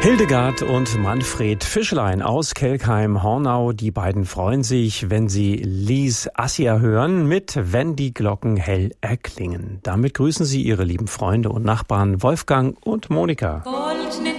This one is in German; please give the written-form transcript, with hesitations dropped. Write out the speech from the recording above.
Hildegard und Manfred Fischlein aus Kelkheim-Hornau, die beiden freuen sich, wenn sie Lise Assia hören mit Wenn die Glocken hell erklingen. Damit grüßen sie ihre lieben Freunde und Nachbarn Wolfgang und Monika.